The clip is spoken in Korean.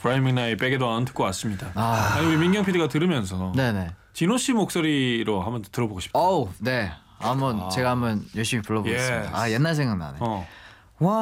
브라이언 맥나의 백에도 안 듣고 왔습니다. 아. 아니 우리 민경 PD가 들으면서 네네. 진호 씨 목소리로 한번 들어보고 싶다. 어우 네. 제가 한번 열심히 불러보겠습니다. Yes. 아 옛날 생각나네. 어. 와